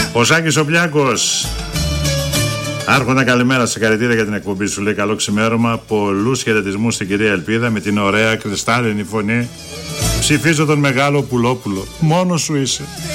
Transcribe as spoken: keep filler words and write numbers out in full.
Ο Σάκης ο Πλιάκος. Άρχοντα, καλημέρα, συγχαρητήρια για την εκπομπή σου. Λέει καλό ξημέρωμα. Πολλούς χαιρετισμούς στην κυρία Ελπίδα με την ωραία κρυστάλλινη φωνή. Ψηφίζω τον μεγάλο Πουλόπουλο. Μόνος σου είσαι.